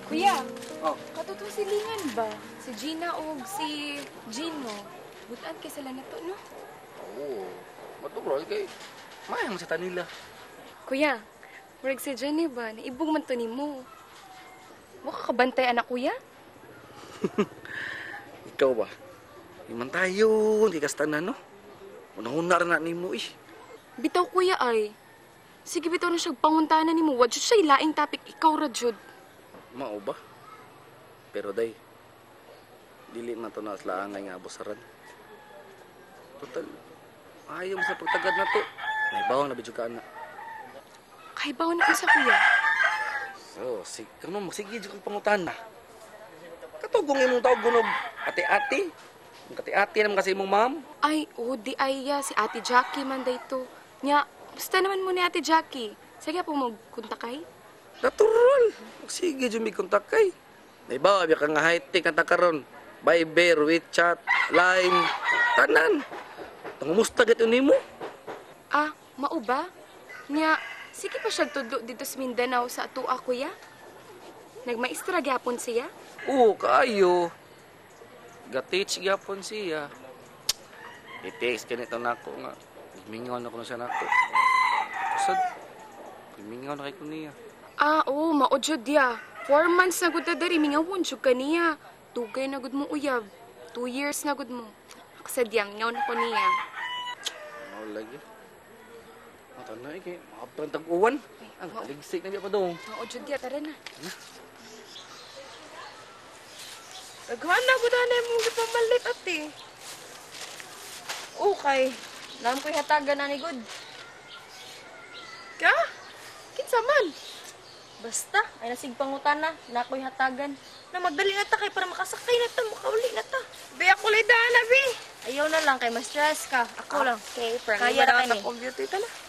Kuya, Oh, katotong silingan ba? Si Gina o si Gino? Butan kay sila na to, no? oo. Matuloy kay mayang sa tanila. Kuya, murag si Jenny ba? Naibog man to ni mo. Waka kabantay anak kuya? Ikaw ba? Iman tayo, hindi ka tanan, no? Unang-una rin na ni mo, eh. Bitaw kuya ay. Sige bitaw na siya panguntahan ni mo. Wadyo siya ilaing topic. Ikaw radyod. Mao ba? Pero day, dili man to na laangay nga abusaran. Total, ayaw mo sa pagtagad na to. May bawang na bidyo ka na. Kay bawa na isa kuya. So, kano magsige jud kang pangutan na. Katugong imong tawag gunog ate-ate. Ang kati-ate naman kasi imong ma'am. Ay, di ay si Ate Jackie man dayto. Nya, basta naman mo ni Ate Jackie. Sige po magkontakay. Natural. Magsige jud mi kontak kay. May bawa biya ka nga high-tech ang takaron. Viber, WeChat, Line, tanan. Tangumusta gid nimo? Ah, mao ba? Nya, sige pa siya tudlo dito sa Mindanao sa atua kuya. Nagmaestra gyapon siya. Oo, kaayo. Ga-teach gyapon siya. I-text ganito na ako nga. Mingaw na ko na siya na ako. Kusad, mingaw na kay ko niya. Ah, oo, maodyod ya. 4 months na gud ta diri mingawon jud kaniya. Tugay na gud mo uyab. 2 years na gud mo. Aksadyang ngaw na ko niya. Ano lagi? Mata na kay maabang tag-uwan. Ang ligsik na biya pa dong. Maodyod ya, tara na. Naghana ko na mong gipamalit ate. Okay. Naam ko'y hatagan na ni God. Ka? Kinsa man? Basta, ay nasigpangutan na ko'y hatagan. Na magdali na ta kay para makasakay na ta, makauli na ta. Be, ako lay daan na, be. Ayaw na lang kay mas stress ka. Ako lang. Okay, prank Kaya mo na na ka computer ta na.